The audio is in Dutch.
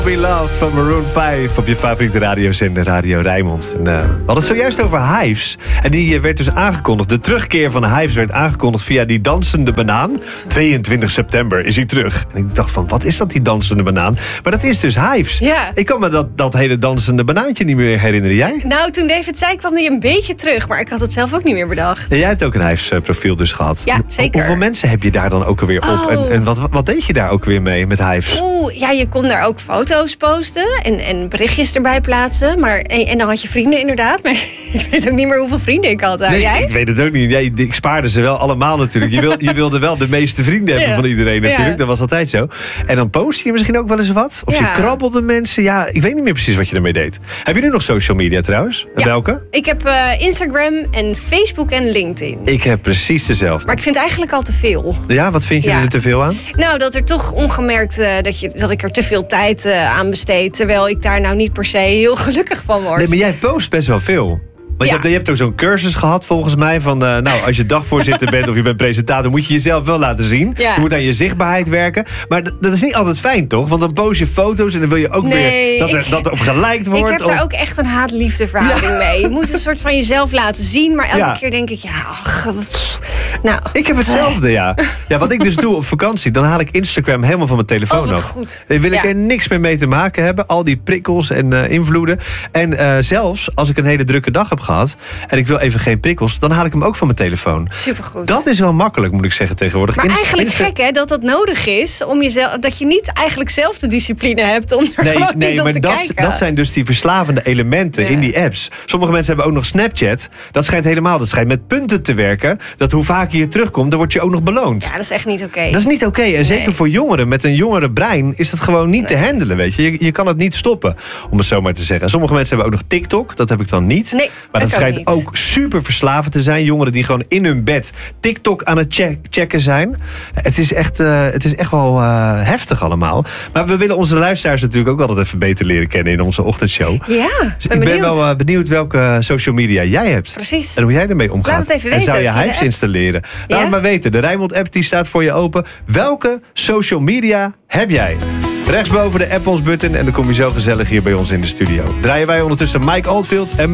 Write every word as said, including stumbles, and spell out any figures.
We Love van Maroon vijf op je favoriete radiozender Radio Rijnmond. En, uh, we hadden het zojuist over Hives. En die uh, werd dus aangekondigd. De terugkeer van Hives werd aangekondigd via die dansende banaan. tweeëntwintig september is hij terug. En ik dacht van, wat is dat, die dansende banaan? Maar dat is dus Hives. Ja. Ik kan me dat, dat hele dansende banaantje niet meer herinneren. Jij? Nou, toen David zei, kwam hij een beetje terug. Maar ik had het zelf ook niet meer bedacht. En jij hebt ook een Hives-profiel dus gehad. Ja, zeker. Hoeveel mensen heb je daar dan ook alweer op? Oh. En, en wat, wat deed je daar ook weer mee met Hives? Oeh, ja, je kon daar ook foto's posten en, en berichtjes erbij plaatsen. Maar, en, en dan had je vrienden inderdaad. Maar ik weet ook niet meer hoeveel vrienden ik had. Nee, jij? ik weet het ook niet. Jij, ik spaarde ze wel allemaal natuurlijk. Je, wil, je wilde wel de meeste vrienden hebben Ja. van iedereen natuurlijk. Ja. Dat was altijd zo. En dan post je misschien ook wel eens wat. Of Ja. je krabbelde mensen. Ja, ik weet niet meer precies wat je ermee deed. Heb je nu nog social media trouwens? Ja. Welke? Ik heb uh, Instagram en Facebook en LinkedIn. Ik heb precies dezelfde. Maar ik vind eigenlijk al te veel. Ja, wat vind je Ja. er te veel aan? Nou, dat er toch ongemerkt uh, dat, je, dat ik er te veel tijd uh, aan besteed. Terwijl ik daar nou niet per se heel gelukkig van word. Nee, maar jij post best wel veel. Want Ja. je, hebt, je hebt ook zo'n cursus gehad volgens mij. Van, uh, nou, als je dagvoorzitter bent of je bent presentator, moet je jezelf wel laten zien. Ja. Je moet aan je zichtbaarheid werken. Maar d- dat is niet altijd fijn, toch? Want dan post je foto's en dan wil je ook Nee, weer dat er, ik- dat er op geliked wordt. Ik heb daar of- ook echt een haat-liefde verhouding mee. Je moet een soort van jezelf laten zien. Maar elke Ja. keer denk ik, ja, ach, pff. nou. Ik heb hetzelfde, ja. Ja, wat ik dus doe op vakantie, dan haal ik Instagram helemaal van mijn telefoon Oh, wat af. goed. Dan wil ik Ja. er niks meer mee te maken hebben. Al die prikkels en uh, invloeden. En uh, zelfs als ik een hele drukke dag heb gehad en ik wil even geen prikkels, dan haal ik hem ook van mijn telefoon. Supergoed. Dat is wel makkelijk, moet ik zeggen, tegenwoordig. Maar Inst- eigenlijk Insta- gek, hè, dat dat nodig is. Om jezelf, dat je niet eigenlijk zelf de discipline hebt om er Nee, gewoon nee niet op maar te dat, kijken. dat zijn dus die verslavende elementen Ja. in die apps. Sommige mensen hebben ook nog Snapchat. Dat schijnt helemaal, dat schijnt met punten te werken. Dat hoe vaker je terugkomt, dan word je ook nog beloond. Ja, dat is echt niet oké. Dat is niet oké. En zeker Nee. voor jongeren met een jongere brein is dat gewoon niet te handelen, weet je. je. Je kan het niet stoppen, om het zo maar te zeggen. Sommige mensen hebben ook nog TikTok. Dat heb ik dan niet. Nee, maar dat ik ook schijnt niet. ook super verslavend te zijn. Jongeren die gewoon in hun bed TikTok aan het check- checken zijn. Het is echt, uh, het is echt wel uh, heftig allemaal. Maar we willen onze luisteraars natuurlijk ook altijd even beter leren kennen in onze ochtendshow. Ja, Dus ben ik ben benieuwd. wel uh, benieuwd welke social media jij hebt. Precies. En hoe jij ermee omgaat. Laat het even en weten zou je via de Hives app. installeren? Laat Ja? het maar weten. De Rijnmond-app die staat voor je open. Welke social media heb jij? Rechtsboven de app ons button en dan kom je zo gezellig hier bij ons in de studio. Draaien wij ondertussen Mike Oldfield en